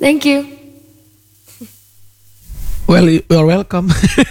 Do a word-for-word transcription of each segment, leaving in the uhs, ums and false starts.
Thank you. Well, you're welcome.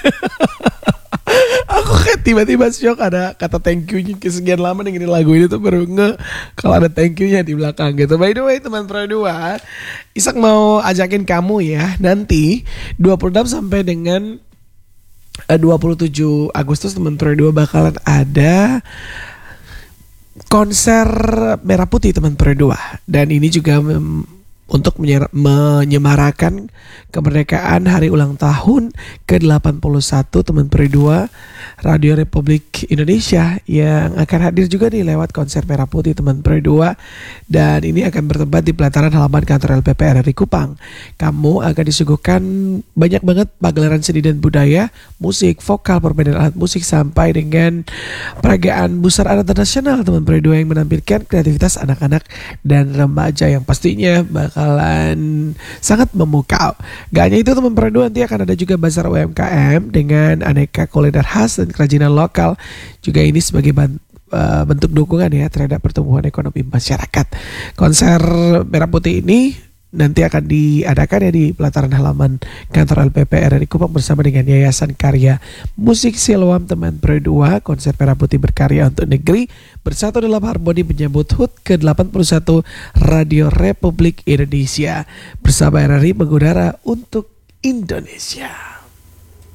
Aku kayak tiba-tiba shock ada kata thank you-nya. Kesekian lama dengerin lagu ini tuh baru nge kalau ada thank you-nya di belakang gitu. By the way teman Pro dua, Ishak mau ajakin kamu ya nanti dua puluh enam sampai dengan eh, dua puluh tujuh Agustus teman Pro dua bakalan ada konser Merah Putih teman Pro dua. Dan ini juga mem- untuk menyer- menyemarakan kemerdekaan hari ulang tahun ke delapan puluh satu teman Pro dua Radio Republik Indonesia yang akan hadir juga nih lewat konser Merah Putih teman Pro dua, dan ini akan bertempat di pelataran halaman kantor L P P R R I Kupang. Kamu akan disuguhkan banyak banget pagelaran seni dan budaya, musik, vokal, permainan alat musik sampai dengan peragaan Busar Anak Internasional teman Pro dua yang menampilkan kreativitas anak-anak dan remaja yang pastinya bakal bakalan sangat memukau. Gak hanya itu teman Pro dua, nanti akan ada juga bazar U M K M dengan aneka kuliner khas dan kerajinan lokal. Juga ini sebagai ban- uh, bentuk dukungan ya terhadap pertumbuhan ekonomi masyarakat. Konser Merah Putih ini nanti akan diadakan ya di pelataran halaman kantor L P P R R I Kupang bersama dengan Yayasan Karya Musik Siloam teman Pro dua. Konser Merah Putih berkarya untuk negeri, bersatu dalam harmoni menyambut H U T ke delapan puluh satu Radio Republik Indonesia. Bersama R R I mengudara untuk Indonesia.